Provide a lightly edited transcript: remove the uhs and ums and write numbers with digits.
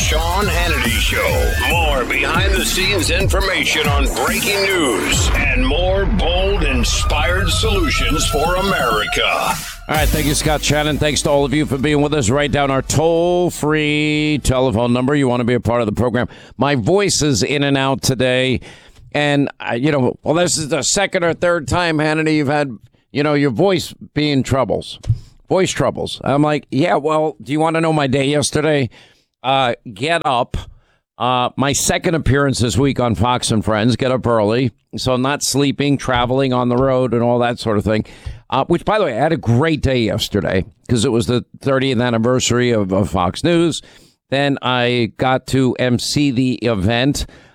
Sean Hannity Show. More behind-the-scenes information on breaking news and more bold, inspired solutions for America. All right, thank you, Scott Shannon. Thanks to all of you for being with us. Write down our toll-free telephone number. You want to be a part of the program. My voice is in and out today. And, this is the second or third time, Hannity, you've had, your voice being voice troubles. I'm like, yeah, well, do you want to know my day yesterday? Get up. My second appearance this week on Fox and Friends. Get up early. So not sleeping, traveling on the road and all that sort of thing. Which, by the way, I had a great day yesterday because it was the 30th anniversary of Fox News. Then I got to MC the event